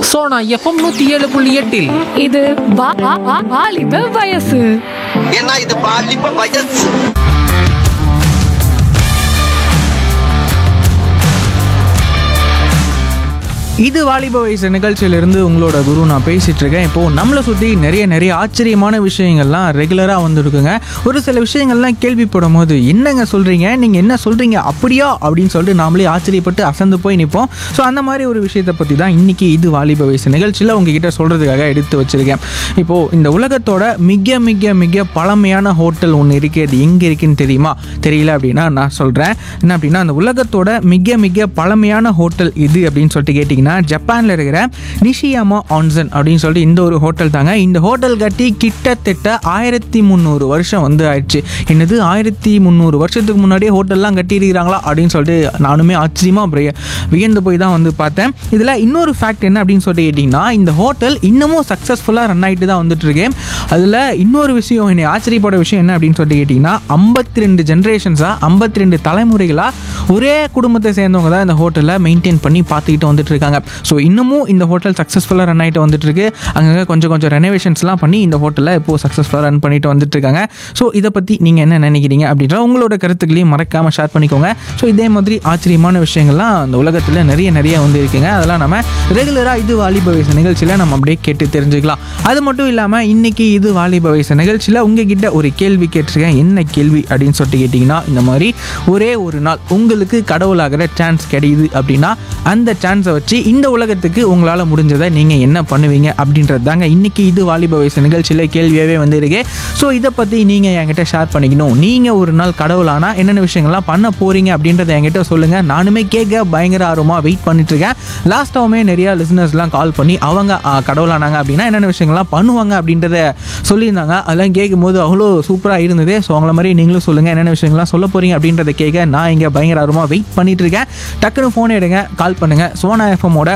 Sona FM 107.8 இது வாலிப வயசு. ஏன்னா இது பாலிப்ப வயசு. இது வாலிப வயசு நிகழ்ச்சியிலிருந்து உங்களோட குரு நான் பேசிகிட்டு இருக்கேன். இப்போது நம்மளை சுற்றி நிறைய ஆச்சரியமான விஷயங்கள்லாம் ரெகுலராக வந்துருக்குங்க. ஒரு சில விஷயங்கள்லாம் கேள்விப்படும் போது என்னங்க சொல்கிறீங்க, நீங்கள் என்ன சொல்கிறீங்க அப்படியா அப்படின்னு சொல்லிட்டு நாமளே ஆச்சரியப்பட்டு அசந்து போய் நிற்போம். ஸோ அந்த மாதிரி ஒரு விஷயத்தை பற்றி தான் இன்றைக்கி இது வாலிப வயசு நிகழ்ச்சியில் உங்ககிட்ட சொல்கிறதுக்காக எடுத்து வச்சுருக்கேன். இப்போது இந்த உலகத்தோட மிக மிக மிக பழமையான ஹோட்டல் ஒன்று இருக்குது. அது எங்கே இருக்குன்னு தெரியுமா? தெரியல அப்படின்னா நான் சொல்கிறேன். என்ன அப்படின்னா, அந்த உலகத்தோட மிக மிக பழமையான ஹோட்டல் இது அப்படின்னு சொல்லிட்டு கேட்டிங்கன்னா ஜப்பானில் இருக்கிற நிஷியாமா ஆன்சன் அப்படின்னு சொல்லிட்டு இந்த ஒரு ஹோட்டல் தாங்க. இந்த ஹோட்டல் கட்டி கிட்டத்தட்ட 1300 வருஷம் வந்து ஆயிடுச்சு. என்னது 1300 வருஷத்துக்கு முன்னாடியே ஹோட்டல்லாம் கட்டியிருக்கிறாங்களா அப்படின்னு சொல்லிட்டு நானுமே ஆச்சரியமாக வியந்து போய் தான் வந்து பார்த்தேன். இதில் இன்னொரு ஃபேக்ட் என்ன அப்படின்னு சொல்லிட்டு கேட்டிங்கன்னா, இந்த ஹோட்டல் இன்னமும் சக்ஸஸ்ஃபுல்லாக ரன் ஆகிட்டு தான் வந்துட்டு இருக்கேன். அதில் இன்னொரு விஷயம், என்னை ஆச்சரியப்பட விஷயம் என்ன அப்படின்னு சொல்லிட்டு கேட்டிங்கன்னா, 52 ஜென்ரேஷன்ஸாக 52 தலைமுறைகளாக ஒரே குடும்பத்தை சேர்ந்தவங்க தான் இந்த ஹோட்டலை மெயின்டைன் பண்ணி பார்த்துக்கிட்டு வந்துட்டு இருக்காங்க. ஸோ இன்னமும் இந்த ஹோட்டல் சக்ஸஸ்ஃபுல்லாக ரன் ஆகிட்டு வந்துட்டு இருக்கு. அங்கங்கே கொஞ்சம் ரெனோவேஷன்ஸ்லாம் பண்ணி இந்த ஹோட்டலில் இப்போது சக்ஸஸ்ஃபுல்லாக ரன் பண்ணிட்டு வந்துட்டு இருக்காங்க. ஸோ இதை பற்றி நீங்கள் என்ன நினைக்கிறீங்க அப்படின்ற உங்களோட கருத்துக்களையும் மறக்காமல் ஷேர் பண்ணிக்கோங்க. ஸோ இதே மாதிரி ஆச்சரியமான விஷயங்கள்லாம் அந்த உலகத்தில் நிறைய வந்து இருக்குங்க. அதெல்லாம் நம்ம ரெகுலராக இது வாலிப வயசு நிகழ்ச்சியில் நம்ம அப்படியே கேட்டு தெரிஞ்சுக்கலாம். அது மட்டும் இல்லாமல் இன்றைக்கி இது வாலிப வயசு நிகழ்ச்சியில் உங்ககிட்ட ஒரு கேள்வி கேட்டிருக்கேன். என்ன கேள்வி அப்படின்னு சொல்லிட்டு கேட்டிங்கன்னா, இந்த மாதிரி ஒரே ஒரு நாள் உங்களுக்கு கடவுளாகிற சான்ஸ் கிடைக்குது அப்படின்னா அந்த சான்ஸை வச்சு இந்த உலகத்துக்கு உங்களால் முடிஞ்சதை நீங்கள் என்ன பண்ணுவீங்க அப்படின்றது தாங்க இன்றைக்கி இது வாலிப வயசு நிகழ்ச்சியில் கேள்வியாகவே வந்துருக்கு. ஸோ இதை பற்றி நீங்கள் என்கிட்ட ஷேர் பண்ணிக்கணும். நீங்கள் ஒரு நாள் கடவுளானா என்னென்ன விஷயங்கள்லாம் பண்ண போகிறீங்க அப்படின்றத என்கிட்ட சொல்லுங்கள். நானுமே கேட்க பயங்கர ஆர்வமாக வெயிட் பண்ணிட்டுருக்கேன். லாஸ்ட்டாகவுமே நிறையா லிசனர்ஸ்லாம் கால் பண்ணி அவங்க கடவுளானாங்க அப்படின்னா என்னென்ன விஷயங்கள்லாம் பண்ணுவாங்க அப்படின்றத சொல்லியிருந்தாங்க. அதெல்லாம் கேட்கும்போது அவ்வளோ சூப்பராக இருந்தது. ஸோ அவங்கள மாதிரி நீங்களும் சொல்லுங்கள் என்னென்ன விஷயங்கள்லாம் சொல்ல போகிறீங்க அப்படின்றத கேட்க நான் இங்கே பயங்கர ஆர்வமாக வெயிட் பண்ணிட்டுருக்கேன். டக்குன்னு ஃபோன் எடுங்க, கால் பண்ணுங்கள். சோனா எஃப்எம்மோட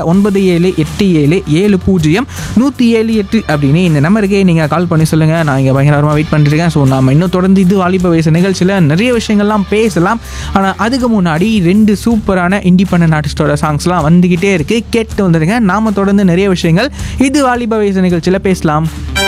9787700178 அப்படின்னு இந்த நம்பருக்கு நீங்கள் கால் பண்ணி சொல்லுங்கள். நான் இங்கே பயங்கரமாக வெயிட் பண்ணிட்டுருக்கேன். ஸோ நம்ம இன்னும் தொடர்ந்து இது வாலிப வயசு நிகழ்ச்சியில் நிறைய விஷயங்கள்லாம் பேசலாம். ஆனால் அதுக்கு முன்னாடி 2 சூப்பரான இண்டிபெண்டன்ட் ஆர்டிஸ்டோட சாங்ஸ்லாம் வந்துக்கிட்டே இருக்குது. கேட்டு வந்துடுங்க. நாம் தொடர்ந்து நிறைய விஷயங்கள் இது வாலிப வயசு நிகழ்ச்சியில் பேசலாம்.